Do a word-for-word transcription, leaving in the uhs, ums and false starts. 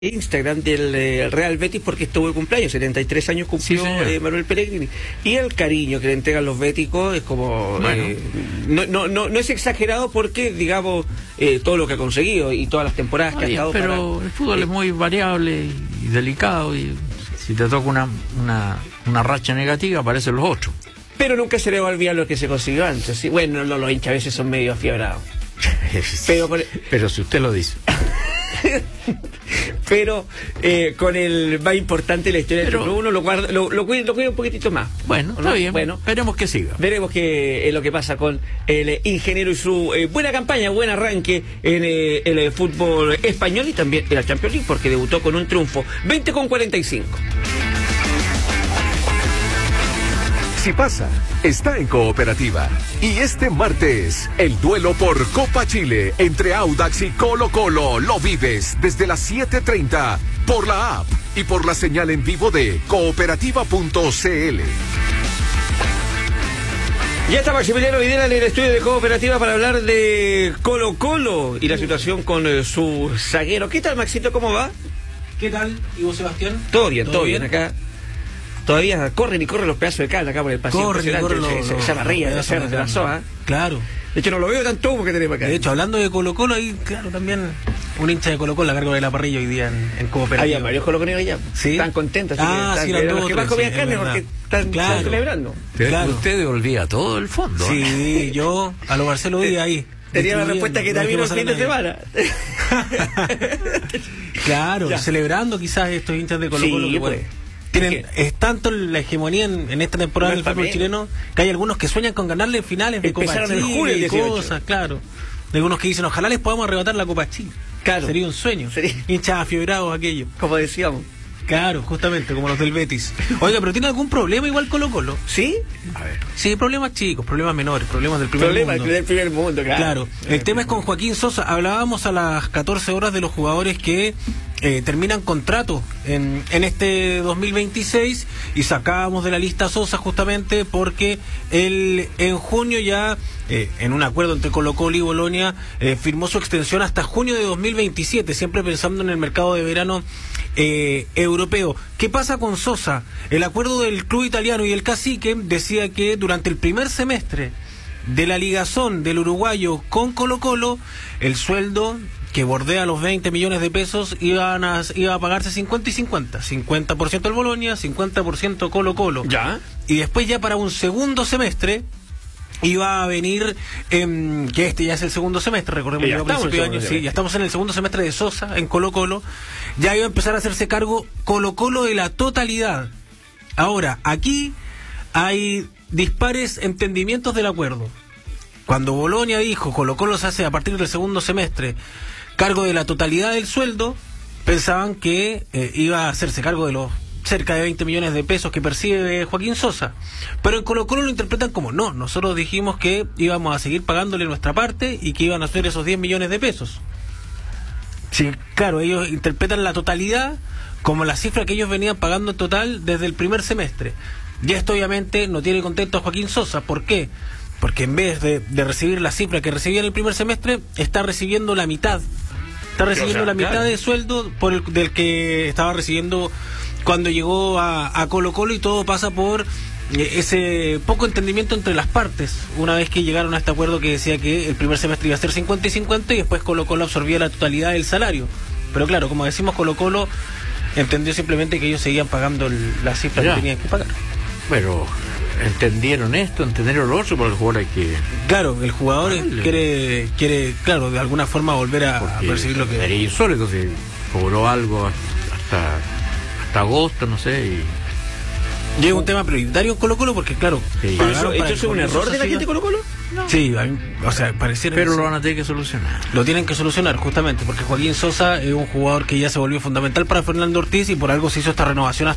Instagram del eh, Real Betis porque estuvo de cumpleaños, setenta y tres años cumplió, sí, eh, Manuel Pellegrini, y el cariño que le entregan los béticos es como bueno. eh, no, no, no, no es exagerado porque digamos eh, todo lo que ha conseguido y todas las temporadas que ha estado, pero para, el fútbol eh, es muy variable y delicado, y si te toca una, una, una racha negativa aparecen los otros, pero nunca se le va a olvidar lo que se consiguió antes, ¿sí? Bueno, no, los hinchas a veces son medio afiebrados pero, por... pero si usted lo dice pero eh, con el más importante de la historia del uno lo guarda, lo, lo, cuida, lo cuida un poquitito más. Bueno, está ¿no? bien, bueno, veremos que siga. Veremos qué es lo que pasa con el eh, ingeniero y su eh, buena campaña, buen arranque en eh, el eh, fútbol español y también en la Champions League, porque debutó con un triunfo, veinte con cuarenta y cinco. Si pasa, está en Cooperativa. Y este martes, el duelo por Copa Chile entre Audax y Colo Colo lo vives desde las siete treinta por la app y por la señal en vivo de cooperativa punto c l. Ya está Maximiliano Videla en el estudio de Cooperativa para hablar de Colo Colo y la situación con eh, su zaguero. ¿Qué tal, Maxito? ¿Cómo va? ¿Qué tal? ¿Y vos, Sebastián? Todo bien, todo, todo bien? bien acá. Todavía corren y corren los pedazos de cal acá por el pasillo. Corren y corren los, se, los, se barría de hacer de la soja. Claro. De hecho, no lo veo tanto humo que tenemos acá. De hecho, hablando de Colo Colo, ahí, claro, también un hincha de Colo Colo a cargo de la parrilla hoy día en, en Cooperativa. Había varios coloconios allá. ¿Sí? Están contentos. Ah, están, sí, eran los los que más comían sí, carne porque están, claro. están celebrando. Claro. Usted devolvía todo el fondo. Sí, ¿eh? yo a lo Marcelo Díaz ahí. Tenía la respuesta que también el fin de semana. Claro, ya. Celebrando quizás estos hinchas de Colo Colo. Sí, que pues. Bueno, tienen, es tanto la hegemonía en, en esta temporada del fútbol chileno que hay algunos que sueñan con ganarle finales de Copa Chile, en julio y cosas, claro. Hay algunos que dicen, ojalá les podamos arrebatar la Copa Chile. Claro. Sería un sueño. Sería... hinchas afiebrados aquellos. Como decíamos. Claro, justamente, como los del Betis. Oiga, pero ¿tiene algún problema igual Colo Colo? ¿Sí? A ver. Sí, problemas chicos, problemas menores, problemas del primer Problemas mundo. del primer mundo, claro. Claro. El, el tema es con Joaquín Sosa. Hablábamos a las catorce horas de los jugadores que eh, terminan contrato en, en este dos mil veintiséis y sacábamos de la lista a Sosa justamente porque él en junio ya, eh, en un acuerdo entre Colo Colo y Bolonia, eh, firmó su extensión hasta junio de dos mil veintisiete, siempre pensando en el mercado de verano eh, europeo. ¿Qué pasa con Sosa? El acuerdo del club italiano y el cacique decía que durante el primer semestre de la ligazón del uruguayo con Colo Colo, el sueldo que bordea los veinte millones de pesos iban a, iba a pagarse cincuenta y cincuenta. cincuenta por ciento el Bolonia, cincuenta por ciento Colo Colo. ¿Ya? Y después ya para un segundo semestre iba a venir, eh, que este ya es el segundo semestre, recordemos que a principio de año, sí, ya estamos en el segundo semestre de Sosa en Colo Colo, ya iba a empezar a hacerse cargo Colo Colo de la totalidad. Ahora, aquí hay dispares entendimientos del acuerdo. Cuando Bolonia dijo Colo Colo se hace a partir del segundo semestre cargo de la totalidad del sueldo, pensaban que eh, iba a hacerse cargo de los cerca de veinte millones de pesos que percibe Joaquín Sosa. Pero en Colo Colo lo interpretan como no, nosotros dijimos que íbamos a seguir pagándole nuestra parte y que iban a hacer esos diez millones de pesos. Sí, claro, ellos interpretan la totalidad como la cifra que ellos venían pagando en total desde el primer semestre. Y esto obviamente no tiene contento a Joaquín Sosa. ¿Por qué? Porque en vez de, de recibir la cifra que recibía en el primer semestre, está recibiendo la mitad. Está recibiendo o sea, la mitad claro. de sueldo por el, del que estaba recibiendo cuando llegó a, a Colo Colo, y todo pasa por eh, ese poco entendimiento entre las partes, una vez que llegaron a este acuerdo que decía que el primer semestre iba a ser cincuenta y cincuenta y después Colo Colo absorbía la totalidad del salario. Pero claro, como decimos, Colo Colo entendió simplemente que ellos seguían pagando el, la cifra ya. que tenían que pagar. Pero entendieron esto, entendieron lo otro, porque el jugador hay que... Claro, el jugador vale. quiere, quiere, claro, de alguna forma volver a, a percibir lo que... Sería insólito si cobró algo hasta, hasta agosto, no sé, y... Y es un tema prioritario en Colo Colo porque, claro... Sí. ¿Eso, ¿Esto es un error de la gente de Colo Colo? No. Sí, a mí, o sea, pareciera... Pero lo van a tener que solucionar. Lo tienen que solucionar, justamente, porque Joaquín Sosa es un jugador que ya se volvió fundamental para Fernando Ortiz y por algo se hizo esta renovación hasta